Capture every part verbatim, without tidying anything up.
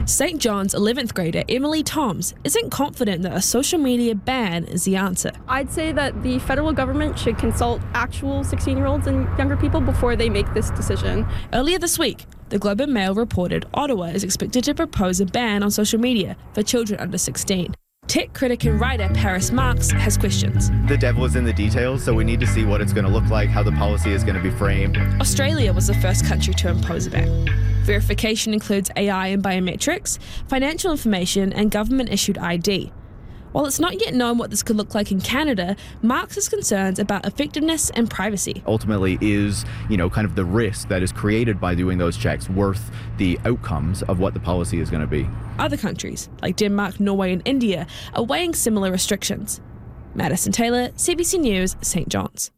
Saint John's eleventh grader Emily Toms isn't confident that a social media ban is the answer. I'd say that the federal government should consult actual sixteen-year-olds and younger people before they make this decision. Earlier this week, the Globe and Mail reported Ottawa is expected to propose a ban on social media for children under sixteen. Tech critic and writer Paris Marks has questions. The devil is in the details, so we need to see what it's going to look like, how the policy is going to be framed. Australia was the first country to impose a ban. Verification includes A I and biometrics, financial information, and government-issued I D. While it's not yet known what this could look like in Canada, Marks has concerns about effectiveness and privacy. Ultimately, is, you know, kind of the risk that is created by doing those checks worth the outcomes of what the policy is going to be? Other countries, like Denmark, Norway, and India, are weighing similar restrictions. Madison Taylor, C B C News, Saint John's.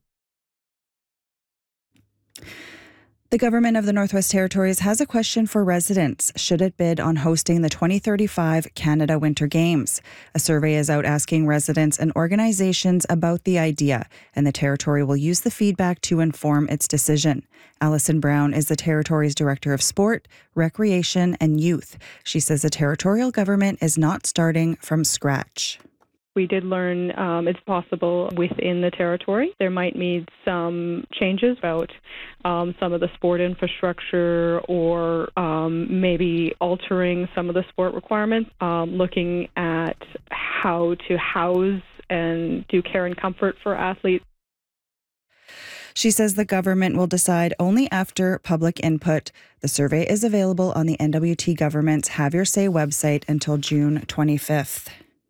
The government of the Northwest Territories has a question for residents should it bid on hosting the twenty thirty-five Canada Winter Games. A survey is out asking residents and organizations about the idea, and the Territory will use the feedback to inform its decision. Alison Brown is the Territory's Director of Sport, Recreation and Youth. She says the Territorial government is not starting from scratch. We did learn um, it's possible within the Territory. There might need some changes about um, some of the sport infrastructure or um, maybe altering some of the sport requirements, um, looking at how to house and do care and comfort for athletes. She says the government will decide only after public input. The survey is available on the N W T government's Have Your Say website until June twenty-fifth.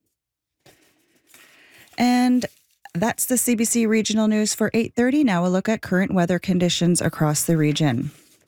And that's the C B C Regional News for eight thirty. Now a look at current weather conditions across the region.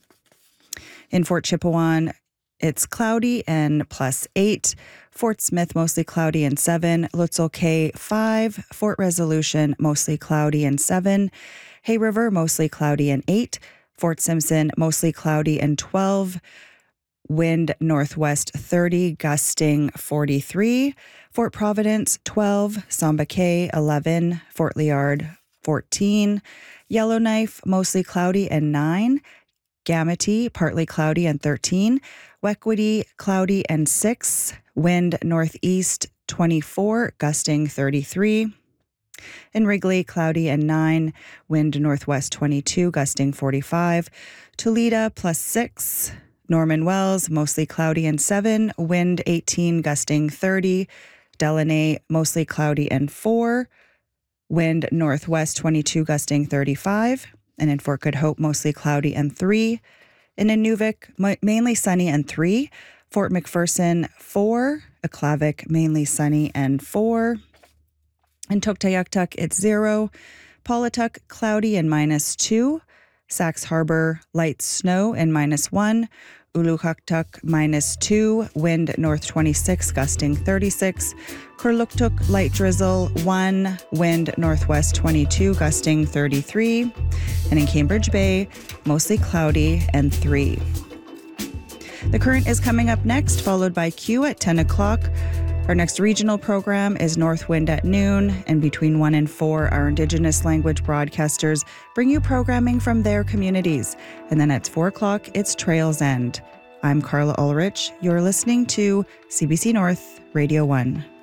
In Fort Chipewyan, it's cloudy and plus eight. Fort Smith, mostly cloudy and seven. Lutzel K, five. Fort Resolution, mostly cloudy and seven. Hay River, mostly cloudy and eight. Fort Simpson, mostly cloudy and twelve. Wind northwest thirty, gusting forty-three. Fort Providence, twelve. Samba Cay, eleven. Fort Liard, fourteen. Yellowknife, mostly cloudy and nine. Gamity, partly cloudy and thirteen. Wequity, cloudy and six. Wind northeast twenty-four, gusting thirty-three. In Wrigley, cloudy and nine. Wind northwest twenty-two, gusting forty-five. Toledo, plus six. Norman Wells, mostly cloudy and seven. Wind eighteen, gusting thirty. Delaney, mostly cloudy and four. Wind northwest twenty-two, gusting thirty-five. And in Fort Good Hope, mostly cloudy and three. In Inuvik, mainly sunny and three. Fort McPherson, four. Aklavik, mainly sunny and four. In Tuktoyaktuk, it's zero. Paulatuk, cloudy and minus two. Sax Harbor, light snow and minus one. Ulukaktuk, minus two. Wind north twenty-six, gusting thirty-six. Kurluktuk, light drizzle, one. Wind northwest twenty-two, gusting thirty-three. And in Cambridge Bay, mostly cloudy and three. The Current is coming up next, followed by Q at ten o'clock. Our next regional program is North Wind at noon, and between one and four, our Indigenous language broadcasters bring you programming from their communities. And then at four o'clock, it's Trails End. I'm Carla Ulrich. You're listening to C B C North Radio one.